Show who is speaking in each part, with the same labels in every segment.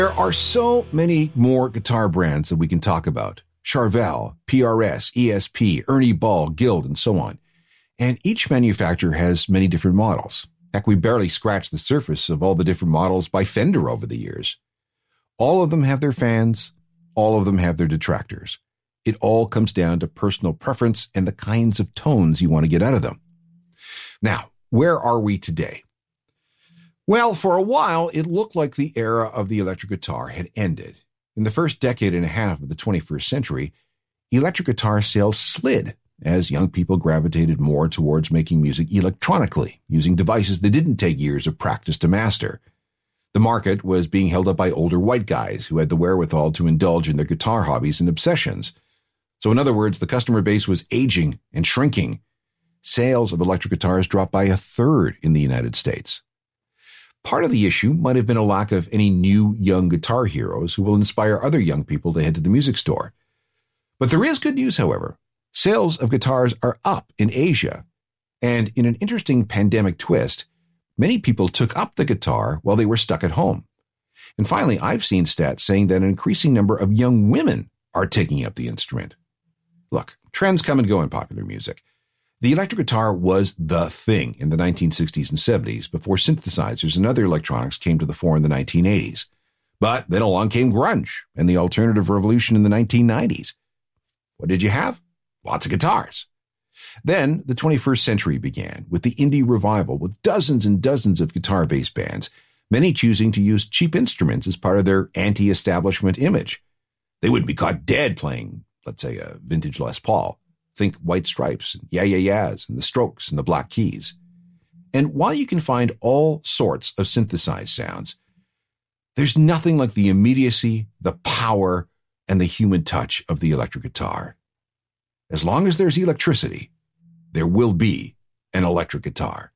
Speaker 1: There are so many more guitar brands that we can talk about. Charvel, PRS, ESP, Ernie Ball, Guild, and so on. And each manufacturer has many different models. Heck, we barely scratched the surface of all the different models by Fender over the years. All of them have their fans. All of them have their detractors. It all comes down to personal preference and the kinds of tones you want to get out of them. Now, where are we today? Well, for a while, it looked like the era of the electric guitar had ended. In the first decade and a half of the 21st century, electric guitar sales slid as young people gravitated more towards making music electronically, using devices that didn't take years of practice to master. The market was being held up by older white guys who had the wherewithal to indulge in their guitar hobbies and obsessions. So in other words, the customer base was aging and shrinking. Sales of electric guitars dropped by 1/3 in the United States. Part of the issue might have been a lack of any new young guitar heroes who will inspire other young people to head to the music store. But there is good news, however. Sales of guitars are up in Asia. And in an interesting pandemic twist, many people took up the guitar while they were stuck at home. And finally, I've seen stats saying that an increasing number of young women are taking up the instrument. Look, trends come and go in popular music. The electric guitar was the thing in the 1960s and 70s before synthesizers and other electronics came to the fore in the 1980s. But then along came grunge and the alternative revolution in the 1990s. What did you have? Lots of guitars. Then the 21st century began with the indie revival with dozens and dozens of guitar-based bands, many choosing to use cheap instruments as part of their anti-establishment image. They wouldn't be caught dead playing, let's say, a vintage Les Paul. Think White Stripes, and Yeah Yeah Yeahs, and the Strokes, and the Black Keys. And while you can find all sorts of synthesized sounds, there's nothing like the immediacy, the power, and the human touch of the electric guitar. As long as there's electricity, there will be an electric guitar.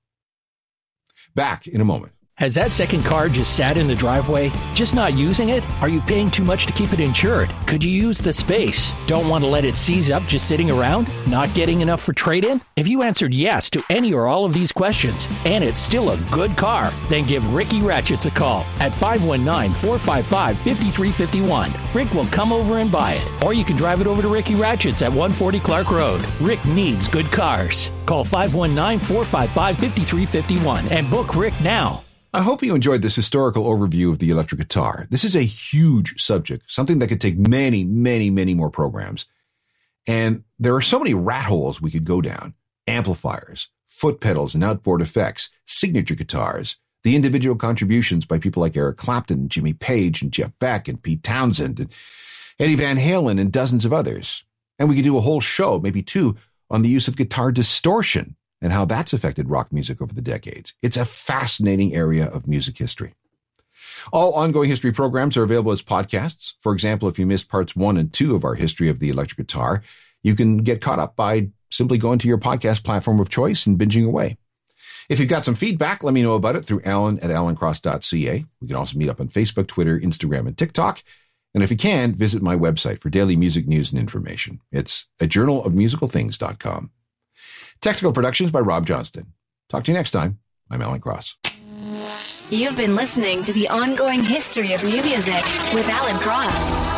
Speaker 1: Back in a moment.
Speaker 2: Has that second car just sat in the driveway? Just not using it? Are you paying too much to keep it insured? Could you use the space? Don't want to let it seize up just sitting around? Not getting enough for trade-in? If you answered yes to any or all of these questions, and it's still a good car, then give Ricky Ratchets a call at 519-455-5351. Rick will come over and buy it. Or you can drive it over to Ricky Ratchets at 140 Clark Road. Rick needs good cars. Call 519-455-5351 and book Rick now.
Speaker 1: I hope you enjoyed this historical overview of the electric guitar. This is a huge subject, something that could take many, many, many more programs. And there are so many rat holes we could go down. Amplifiers, foot pedals and outboard effects, signature guitars, the individual contributions by people like Eric Clapton, Jimmy Page, and Jeff Beck, and Pete Townsend, and Eddie Van Halen, and dozens of others. And we could do a whole show, maybe two, on the use of guitar distortion and how that's affected rock music over the decades. It's a fascinating area of music history. All ongoing history programs are available as podcasts. For example, if you missed parts 1 and 2 of our history of the electric guitar, you can get caught up by simply going to your podcast platform of choice and binging away. If you've got some feedback, let me know about it through alan@alancross.ca. We can also meet up on Facebook, Twitter, Instagram, and TikTok. And if you can, visit my website for daily music news and information. It's a journalofmusicalthings.com. Technical productions by Rob Johnston. Talk to you next time. I'm Alan Cross.
Speaker 3: You've been listening to the ongoing history of new music with Alan Cross.